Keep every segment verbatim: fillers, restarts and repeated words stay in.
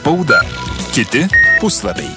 Spauda. Kiti puslapiai.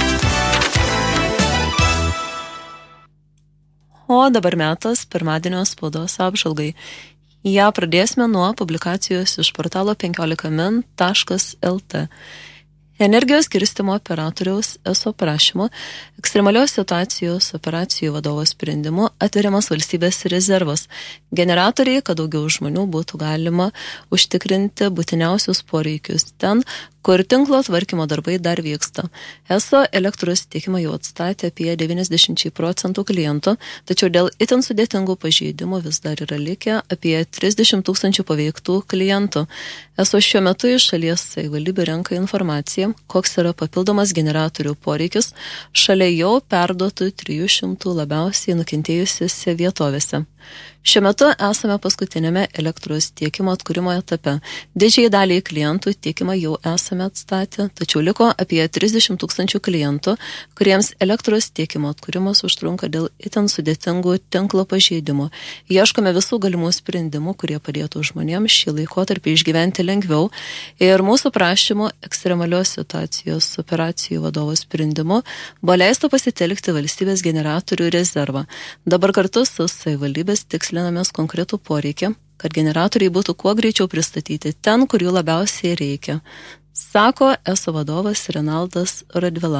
O dabar metas pirmadienio spaudos apžvalgai. Ja pradėsime nuo publikacijos iš portalo penkiolika min taškas el te. Energijos skirstymo operatoriaus eso prašymu ekstremalios situacijos operacijų vadovo sprendimu atveriamas valstybės rezervas. Generatoriai, kad daugiau žmonių būtų galima užtikrinti būtiniausius poreikius ten, kur tinklo tvarkymo darbai dar vyksta. Eso elektros tiekimą jau atstatė apie devyniasdešimt procentų klientų, tačiau dėl itin sudėtingų pažeidimų vis dar yra likę apie trisdešimt tūkstančių paveiktų klientų. Eso šiuo metu iš šalies savivaldybių renka informaciją, koks yra papildomas generatorių poreikis šalia jau perduotų trijų šimtų labiausiai nukentėjusiose vietovėse. Šiuo metu esame paskutinėme elektros tiekimo atkūrimo etape. Didžiai daliai klientų tiekimą jau esame atstatę, tačiau liko apie trisdešimt tūkstančių klientų, kuriems elektros tiekimo atkūrimas užtrunka dėl itin sudėtingų tinklo pažeidimų. Ieškome visų galimų sprendimų, kurie padėtų žmonėms šį laikotarpį išgyventi lengviau, ir mūsų prašymu ekstremalios situacijos operacijų vadovo sprendimu buvo leista pasitelkti valstybės generatorių rezervą. Dabar kartu su savivaldybės tikslinamės konkretų poreikį, kad generatoriai būtų kuo greičiau pristatyti ten, kur jų labiausiai reikia, sako eso vadovas Renaldas Radvila.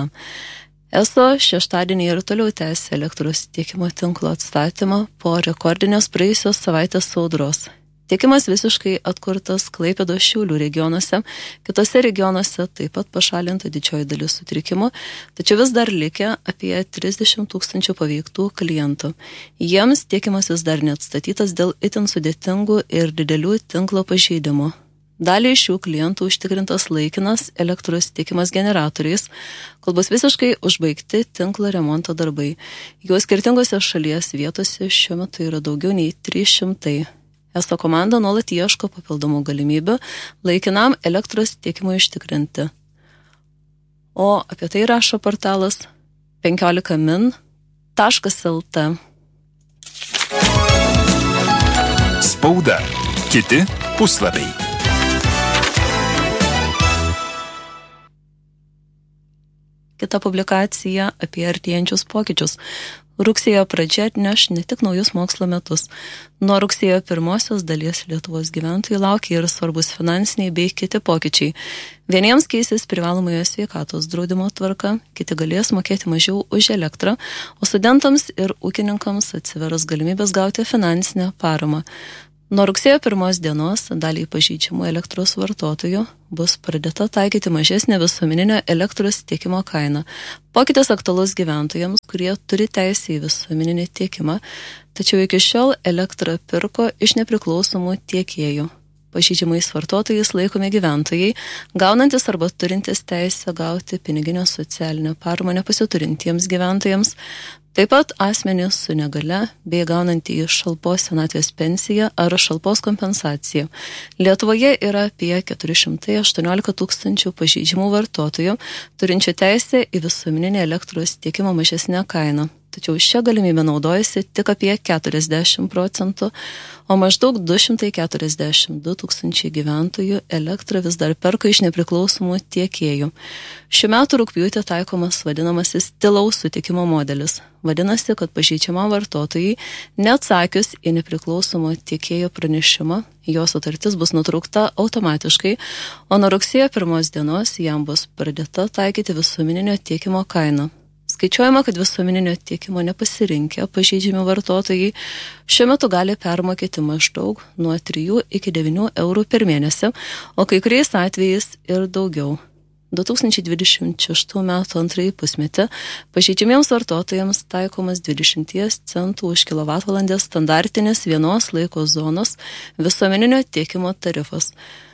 Eso šeštadienį ir toliau tęsia elektros tiekimo tinklo atstatymą po rekordinės praėjusios savaitės audros. Tiekimas visiškai atkurtas Klaipėdos Šiaulių regionuose, kitose regionuose taip pat pašalinta didžioji dalis sutrikimų, tačiau vis dar likę apie trisdešimt tūkstančių paveiktų klientų. Jiems tiekimas vis dar neatstatytas dėl itin sudėtingų ir didelių tinklo pažeidimų. Daliai šių klientų užtikrintas laikinas elektros tiekimas generatoriais, kol bus visiškai užbaigti tinklo remonto darbai. Jų skirtingose šalies vietose šiuo metu yra daugiau nei trys šimtai. Eso komanda nuolat ieško papildomų galimybių laikinam elektros tiekimui ištikrinti. O apie tai rašo portalas penkiolika min taškas el te. Spauda. Kiti puslapiai. Kita publikacija apie artėjančius pokyčius. Rugsėjo pradžia atneš ne tik naujus mokslo metus. Nuo rugsėjo pirmosios dalies Lietuvos gyventojų laukia ir svarbus finansiniai bei kiti pokyčiai. Vieniems keisis privalomojo sveikatos draudimo tvarka, kiti galės mokėti mažiau už elektrą, o studentams ir ūkininkams atsiveras galimybės gauti finansinę paramą. Nuo rugsėjo pirmos dienos daliai pažeidžiamų elektros vartotojų bus pradėta taikyti mažesnė visuomeninio elektros tiekimo kaina. Pokytis aktualus gyventojams, kurie turi teisę į visuomeninį tiekimą, tačiau iki šiol elektrą pirko iš nepriklausomų tiekėjų. Pažeidžiamais vartotojais laikomi gyventojai, gaunantis arba turintis teisę gauti piniginio socialinę paramą nepasiturintiems gyventojams, taip pat asmenys su negale bei gaunantį šalpos senatvės pensiją ar šalpos kompensaciją. Lietuvoje yra apie keturi šimtai aštuoniolika tūkstančių pažeidžiamų vartotojų, turinčių teisę į visuomeninį elektros tiekimo mažesnę kainą. Tačiau šią galimybę naudojasi tik apie keturiasdešimt procentų, o maždaug du šimtai keturiasdešimt du tūkstančiai gyventojų elektrą vis dar perka iš nepriklausomų tiekėjų. Šiuo metu rugpjūtį taikomas vadinamasis tylaus sutikimo modelis. Vadinasi, kad pažeidžiamam vartotojai, neatsakius į nepriklausomo tiekėjo pranešimą, jo sutartis bus nutraukta automatiškai, o nuo rugsėjo pirmos dienos jam bus pradėta taikyti visuomeninio tiekimo kainą. Skaičiuojama, kad visuomeninio tiekimo nepasirinkę pažeidžiami vartotojai šiuo metu gali permokėti maždaug nuo trijų iki devynių eurų per mėnesį, o kai kuriais atvejais ir daugiau. du tūkstančiai dvidešimt šeštų metų antrąjį pusmetį pažeidžiamiems vartotojams taikomas dvidešimt centų už kilovatvalandę standartinės vienos laiko zonos visuomeninio tiekimo tarifas.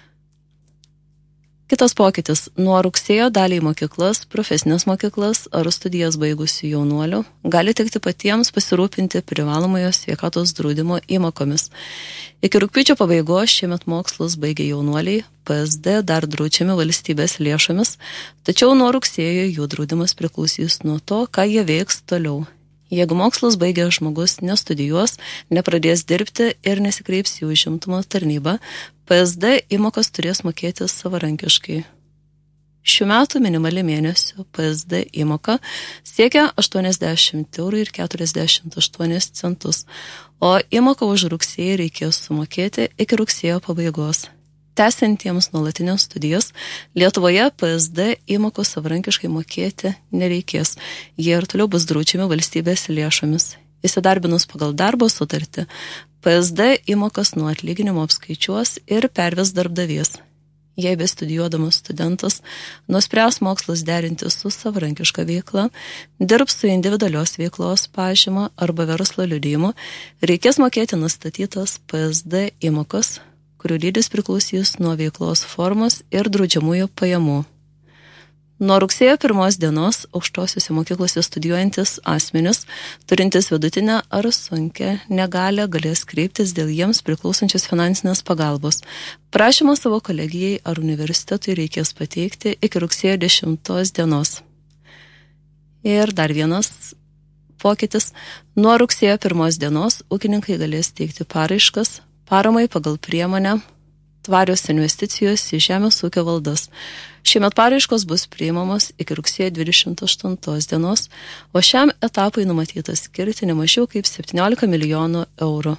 Kitas pokytis. Nuo rugsėjo daliai mokyklas, profesinės mokyklas ar studijas baigusių jaunuolių gali tekti patiems pasirūpinti privalomojo sveikatos draudimo įmokomis. Iki rugpjūčio pabaigos šiemet mokslus baigė jaunuoliai, P S D dar draudžiami valstybės lėšomis, tačiau nuo rugsėjo jų draudimas priklausys nuo to, ką jie veiks toliau. Jeigu mokslus baigęs žmogus nestudijuos, nepradės dirbti ir nesikreips į užimtumo tarnybą, P S D įmokas turės mokėti savarankiškai. Šių metų minimali mėnesio P S D įmoka siekia aštuoniasdešimt eurų ir keturiasdešimt aštuonis centus, o įmoką už rugsėjį reikės sumokėti iki rugsėjo pabaigos. Tęsiantiems nuolatinės studijas Lietuvoje P S D įmokos savarankiškai mokėti nereikės. Jie ir toliau bus draudžiami valstybės lėšomis. Įsidarbinus pagal darbo sutartį, P S D įmokas nuo atlyginimo apskaičiuos ir perves darbdavys. Jei bestudijuodamas studentas nuspręs mokslus derinti su savarankiška veikla, dirbs su individualios veiklos pažyma arba verslo liudijimu, reikės mokėti nustatytas P S D įmokas, kurių dydis priklausys nuo veiklos formos ir draudžiamųjų pajamų. Nuo rugsėjo pirmos dienos aukštosiuose mokyklose studijuojantis asmenys, turintis vidutinę ar sunkią negalią, galės kreiptis dėl jiems priklausančios finansinės pagalbos. Prašymą savo kolegijai ar universitetui reikės pateikti iki rugsėjo dešimtos dienos. Ir dar vienas pokytis. Nuo rugsėjo pirmos dienos ūkininkai galės teikti paraiškas paramai pagal priemonę tvarios investicijos į žemės ūkio valdas. Šiemet paraiškos bus priimamos iki rugsėjo dvidešimt aštuntos dienos, o šiam etapui numatyta skirti ne mažiau kaip septyniolika milijonų eurų.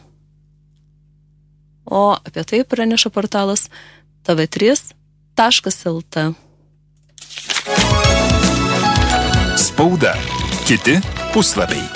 O apie tai praneša portalas T V trys taškas L T. Spauda. Kiti puslapiai.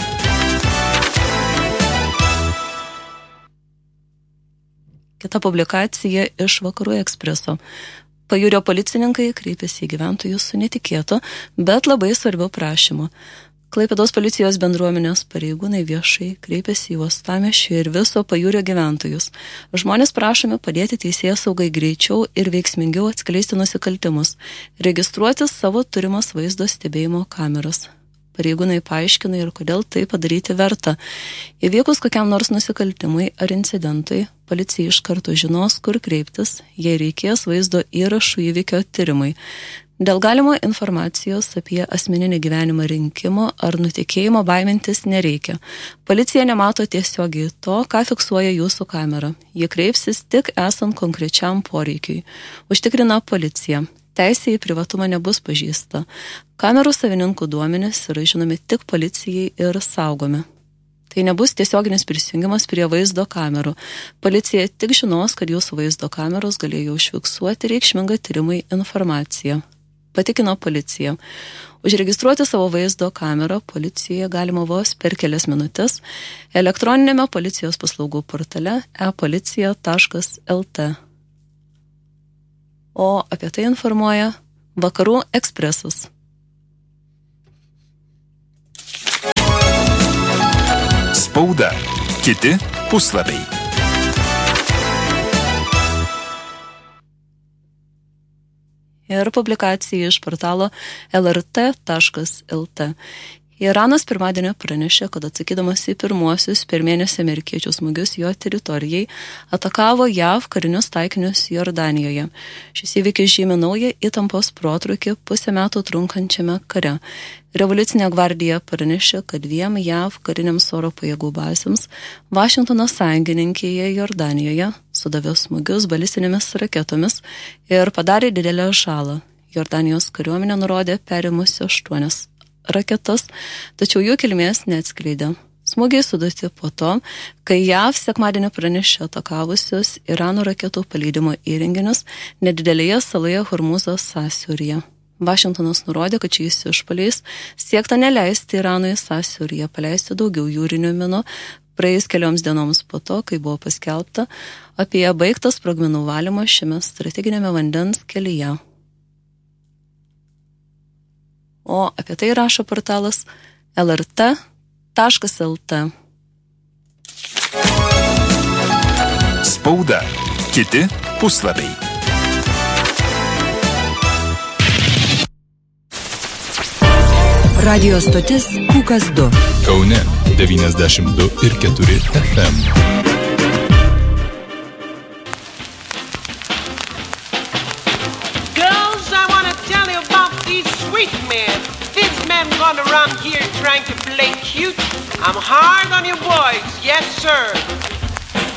Kita publikacija iš Vakarų Ekspreso. Pajūrio policininkai kreipėsi į gyventojus su netikėtu, bet labai svarbiu prašymu. Klaipėdos policijos bendruomenės pareigūnai viešai kreipėsi į Uostamiesčio ir viso Pajūrio gyventojus. Žmonės prašomi padėti teisėsaugai greičiau ir veiksmingiau atskleisti nusikaltimus, registruoti savo turimas vaizdo stebėjimo kameras. Pareigūnai paaiškina ir kodėl tai padaryti verta. Įvykus kokiam nors nusikaltimui ar incidentui, policija iš karto žinos, kur kreiptis, jei reikės vaizdo įrašų įvykio tyrimui. Dėl galimo informacijos apie asmeninį gyvenimą rinkimo ar nutekėjimo baimintis nereikia. Policija nemato tiesiogiai to, ką fiksuoja jūsų kamera. Ji kreipsis tik esant konkrečiam poreikiui. Užtikrina policija. Teisė į privatumą nebus pažįsta. Kamerų savininkų duomenys yra žinomi tik policijai ir saugomi. Tai nebus tiesioginis prisijungimas prie vaizdo kamerų. Policija tik žinos, kad jūsų vaizdo kameros galėjo užfiksuoti reikšmingą tyrimui informaciją. Patikino policija. Užregistruoti savo vaizdo kamerą policijoje galima vos per kelias minutės elektroninėme policijos paslaugų portale e policija taškas L T. O apie tai informuoja Vakarų Ekspresas. Spauda. Kiti puslapiai. Ir publikacija iš portalo L R T taškas L T. Iranas pirmadienį pranešė, kad atsakydamas į pirmuosius per mėnesį amerikiečių smūgius jo teritorijai atakavo J A V karinius taikinius Jordanijoje. Šis įvykis žymi naują įtampos protrūkį pusę metų trunkančiame kare. Revoliucinė gvardija pranešė, kad dviem J A V kariniams oro pajėgų bazėms Vašingtono sąjungininkėje Jordanijoje sudavė smūgius balistinėmis raketomis ir padarė didelę žalą. Jordanijos kariuomenė nurodė perimusi aštuonias raketas, tačiau jų kilmės neatskleidė. Smūgiai suduoti po to, kai J A V sekmadienį pranešė atakavusios Irano raketų paleidimo įrenginius nedidelėje saloje Hormuzo sąsiauryje. Vašingtonas nurodė, kad šiais išpuoliais siekta neleisti Iranui sąsiauryje paleisti daugiau jūrinių minų, praėjus kelioms dienoms po to, kai buvo paskelbta apie baigtą sprogmenų valymą šiame strateginėme vandens kelyje. O apie tai rašo portalas L R T taškas L T. Spauda. Kiti puslapiai. Radio stotis Pūkas du. Kaune devyniasdešimt du ir keturi F M. Gone around here trying to play cute. I'm hard on you boys, yes sir.